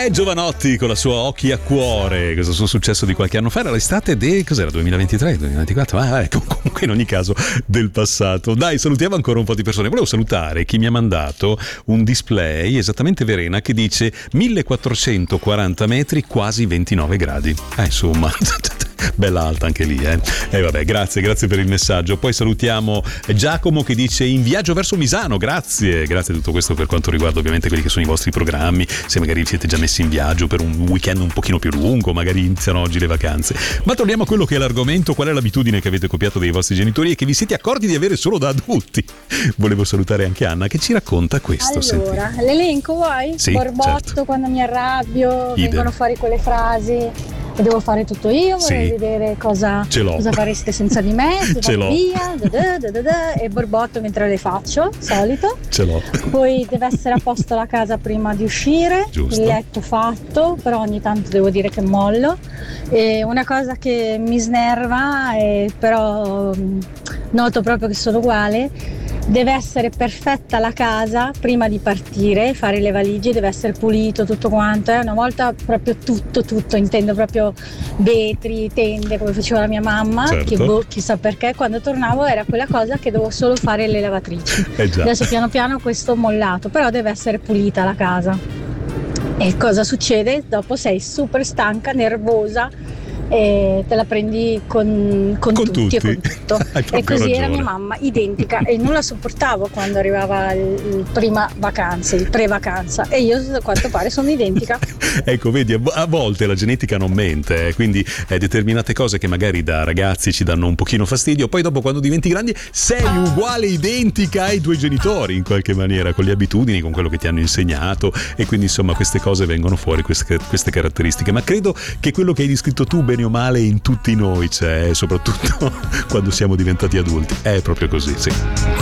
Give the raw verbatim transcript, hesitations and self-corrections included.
Eh, Giovanotti con la sua Occhi a cuore, questo suo successo di qualche anno fa, era l'estate del, cos'era, duemilaventitré, duemilaventiquattro, ah, ecco, comunque in ogni caso del passato. Dai, salutiamo ancora un po' di persone. Volevo salutare chi mi ha mandato un display, esattamente Verena, che dice millequattrocentoquaranta metri, quasi ventinove gradi. Eh, insomma... bella alta anche lì, eh. E eh vabbè, grazie, grazie per il messaggio. Poi salutiamo Giacomo che dice in viaggio verso Misano, grazie, grazie a tutto questo per quanto riguarda ovviamente quelli che sono i vostri programmi, se magari siete già messi in viaggio per un weekend un pochino più lungo, magari iniziano oggi le vacanze. Ma torniamo a quello che è l'argomento, qual è l'abitudine che avete copiato dai vostri genitori e che vi siete accorti di avere solo da adulti? Volevo salutare anche Anna che ci racconta questo. Allora, senti. l'elenco vuoi? Sì, Borbotto, certo. Quando mi arrabbio, Idem. vengono fuori quelle frasi che devo fare tutto io, vorrei Sì. vedere cosa, Ce l'ho. cosa fareste senza di me, se Ce vado l'ho. via, da da da da da, e borbotto mentre le faccio, solito. Ce l'ho. Poi deve essere a posto la casa prima di uscire, Giusto. il letto fatto, però ogni tanto devo dire che mollo. E una cosa che mi snerva, e però mh, noto proprio che sono uguale, deve essere perfetta la casa prima di partire, fare le valigie, deve essere pulito tutto quanto, eh. Una volta proprio tutto, tutto, intendo proprio vetri, tende, come faceva la mia mamma, Certo. che boh, chissà perché, quando tornavo era quella cosa che dovevo solo fare le lavatrici. Eh già. Adesso piano piano questo ho mollato, però deve essere pulita la casa. E cosa succede? Dopo sei super stanca, nervosa e te la prendi con, con, Con tutti, tutti. e con tutto. Hai proprio E così era ragione. mia mamma, identica, e non la sopportavo quando arrivava il, il prima vacanze, il pre-vacanza, e io a quanto pare sono identica. Ecco, vedi, a vo- a volte la genetica non mente, eh, quindi eh, determinate cose che magari da ragazzi ci danno un pochino fastidio, poi dopo quando diventi grandi sei uguale, identica ai tuoi genitori in qualche maniera, con le abitudini, con quello che ti hanno insegnato, e quindi insomma queste cose vengono fuori, queste, queste caratteristiche. Ma credo che quello che hai descritto tu bene o male in tutti noi c'è, soprattutto quando siamo diventati adulti, è proprio così, sì.